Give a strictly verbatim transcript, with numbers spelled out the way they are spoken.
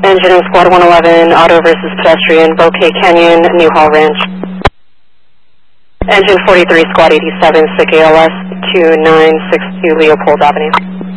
Engine in Squad one eleven, auto versus pedestrian, Bouquet Canyon, New Hall Ranch. Engine forty-three, Squad eighty-seven, S I C A L S two nine six two, Leopold Avenue.